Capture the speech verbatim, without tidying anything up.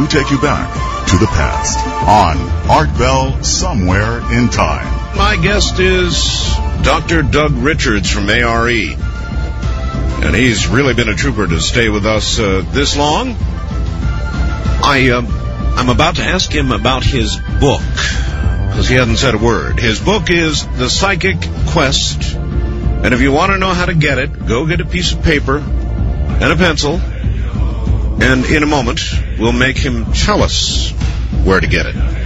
we take you back to the past on Art Bell Somewhere in Time. My guest is Doctor Doug Richards from A R E. And he's really been a trooper to stay with us uh, this long. I, uh, I'm about to ask him about his book, because he hasn't said a word. His book is The Psychic Quest. And if you want to know how to get it, go get a piece of paper and a pencil. And in a moment, we'll make him tell us where to get it.